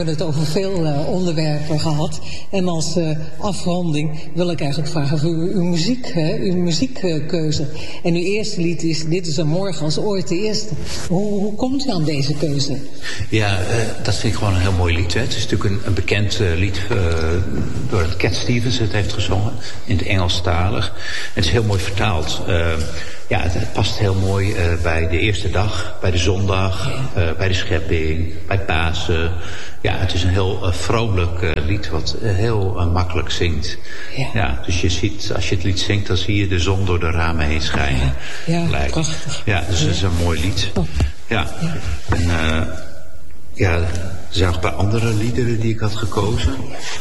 het over veel onderwerpen gehad. En als afronding wil ik eigenlijk vragen voor uw muziekkeuze. En uw eerste lied is Dit is een morgen als ooit de eerste. Hoe komt u aan deze keuze? Ja, dat vind ik gewoon een heel mooi lied. Hè. Het is natuurlijk een bekend lied door het Cat Stevens het heeft gezongen. In het Engelstalig. Het is heel mooi vertaald. Ja, het past heel mooi bij de eerste dag, bij de zondag, bij de schepping, bij Pasen. Ja, het is een heel vrolijk lied wat heel makkelijk zingt. Ja, dus je ziet, als je het lied zingt, dan zie je de zon door de ramen heen schijnen. Ja, prachtig. Ja, dus het is een mooi lied. Ja, en er zijn nog een paar andere liederen die ik had gekozen.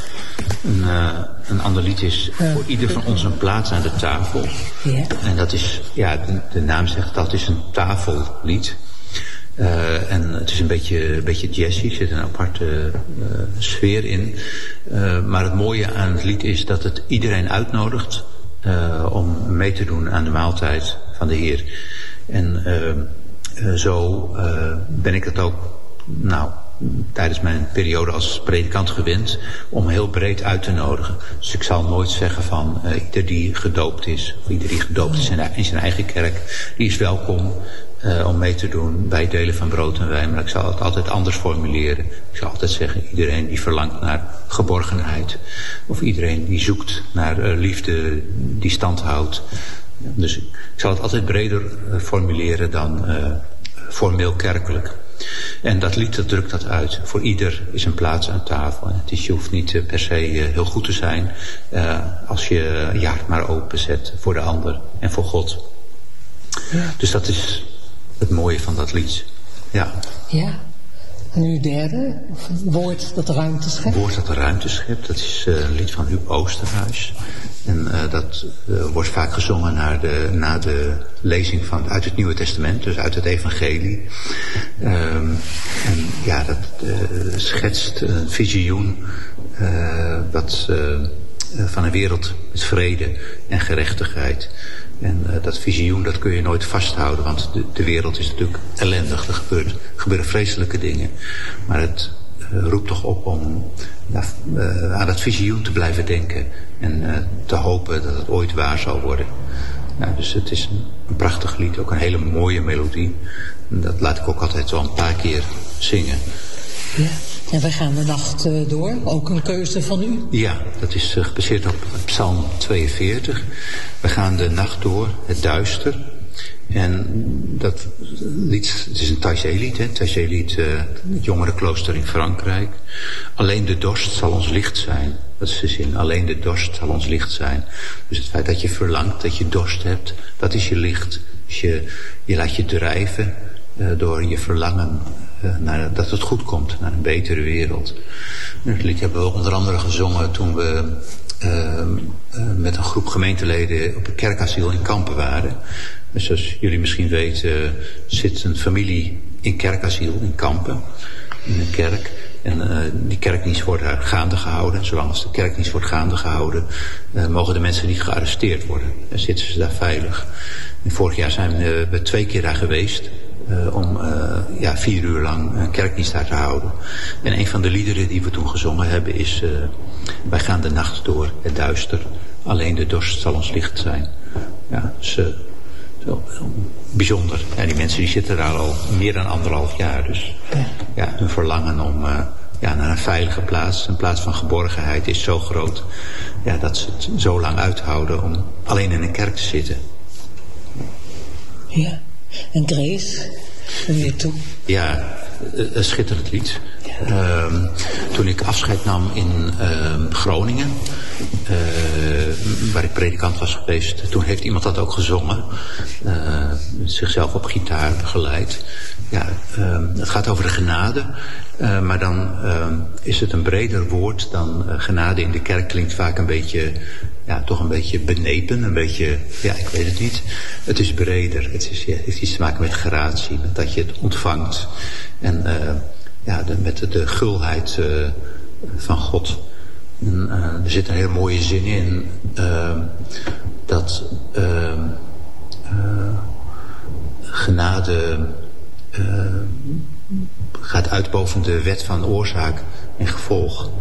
Een ander lied is voor ieder van ons een plaats aan de tafel. Ja. En dat is, de naam zegt dat is een tafellied. En het is een beetje jazzy, er zit een aparte sfeer in. Maar het mooie aan het lied is dat het iedereen uitnodigt om mee te doen aan de maaltijd van de Heer. En zo ben ik het ook, tijdens mijn periode als predikant gewend om heel breed uit te nodigen. Dus ik zal nooit zeggen van ieder die gedoopt is, of ieder die gedoopt is in zijn eigen kerk, die is welkom om mee te doen bij het delen van brood en wijn. Maar ik zal het altijd anders formuleren. Ik zal altijd zeggen, iedereen die verlangt naar geborgenheid, of iedereen die zoekt naar liefde die stand houdt. Dus ik zal het altijd breder formuleren dan formeel kerkelijk. En dat lied, dat drukt dat uit. Voor ieder is een plaats aan tafel. Je hoeft niet per se heel goed te zijn als je je hart maar openzet voor de ander en voor God. Ja. Dus dat is het mooie van dat lied. Ja. Ja. En uw derde, Woord dat ruimte schept? Woord dat ruimte schept, dat is een lied van Huub Oosterhuis. En dat wordt vaak gezongen na de lezing uit het Nieuwe Testament, dus uit het Evangelie. En ja, dat schetst een visioen van een wereld met vrede en gerechtigheid. En dat visioen, dat kun je nooit vasthouden, want de wereld is natuurlijk ellendig. Er gebeuren vreselijke dingen. Maar het roept toch op om aan dat visioen te blijven denken. En te hopen dat het ooit waar zal worden. Nou, dus het is een prachtig lied, ook een hele mooie melodie. En dat laat ik ook altijd wel een paar keer zingen. Ja. En we gaan de nacht door, ook een keuze van u? Ja, dat is gebaseerd op Psalm 42. We gaan de nacht door, het duister. En dat lied, het is een Taizé-lied, hè? Taizé-lied, het jongerenklooster in Frankrijk. Alleen de dorst zal ons licht zijn. Dat is de zin, alleen de dorst zal ons licht zijn. Dus het feit dat je verlangt, dat je dorst hebt, dat is je licht. Dus je laat je drijven door je verlangen dat het goed komt, naar een betere wereld. Het lied hebben we onder andere gezongen toen we met een groep gemeenteleden op een kerkasiel in Kampen waren. Dus zoals jullie misschien weten zit een familie in kerkasiel in Kampen, in een kerk. En die kerkdienst wordt daar gaande gehouden. Zolang als de kerkdienst wordt gaande gehouden, mogen de mensen niet gearresteerd worden. Dan zitten ze daar veilig. En vorig jaar zijn we 2 keer daar geweest. Om 4 uur lang een kerkdienst daar te houden. En een van de liederen die we toen gezongen hebben is wij gaan de nacht door, het duister. Alleen de dorst zal ons licht zijn. Ja, dus zo bijzonder. Ja, die mensen die zitten daar al meer dan 1,5 jaar. Dus ja, hun verlangen om naar een veilige plaats, een plaats van geborgenheid is zo groot. Ja, dat ze het zo lang uithouden om alleen in een kerk te zitten. Ja. En Grace, weer toe? Ja, een schitterend lied. Toen ik afscheid nam in Groningen, waar ik predikant was geweest, toen heeft iemand dat ook gezongen. Zichzelf op gitaar begeleid. Ja, het gaat over de genade, maar dan is het een breder woord dan genade. In de kerk klinkt vaak een beetje, toch een beetje benepen, een beetje, ik weet het niet. Het is breder, het heeft iets te maken met gratie, met dat je het ontvangt. En met de gulheid van God. En, er zit een hele mooie zin in, dat genade gaat uit boven de wet van oorzaak en gevolg.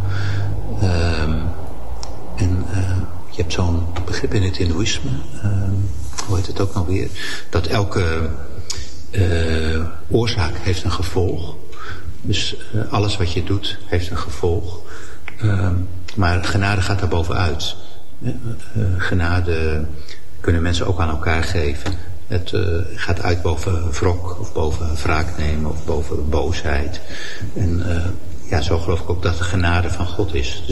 Je hebt zo'n begrip in het hindoeïsme, hoe heet het ook nog weer, dat elke oorzaak heeft een gevolg. Dus alles wat je doet heeft een gevolg. Maar genade gaat daar bovenuit. Genade kunnen mensen ook aan elkaar geven. Het gaat uit boven wrok of boven wraak nemen of boven boosheid. En zo geloof ik ook dat de genade van God is.